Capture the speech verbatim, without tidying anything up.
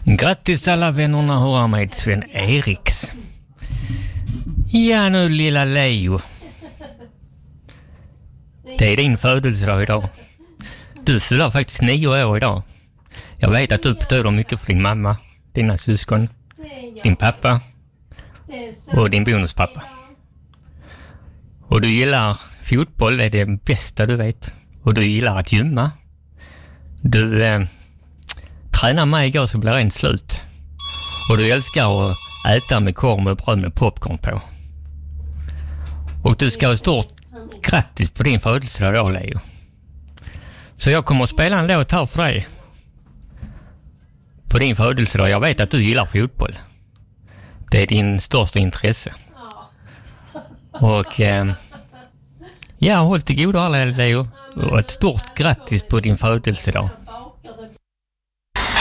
Grattis alla vännerna, hör med Sven-Eriks. Ja nu lilla Leo. Det är din födelsedag idag. Du fyller faktiskt nio år idag. Jag vet att du betyder mycket för din mamma, dina syskon, din pappa och din bonuspappa. Och du gillar fotboll, är det bästa du vet. Och du gillar att gymma. Du eh, tränar mig igår så blir det en slut. Och du älskar att äta med korv med bröd med popcorn på. Och du ska ha stort grattis på din födelsedag då, Leo. Så jag kommer att spela en låt här för dig. På din födelsedag, jag vet att du gillar fotboll. Det är din största intresse. Och eh, ja, håll till goda alla, Leo. Och ett stort grattis på din födelsedag.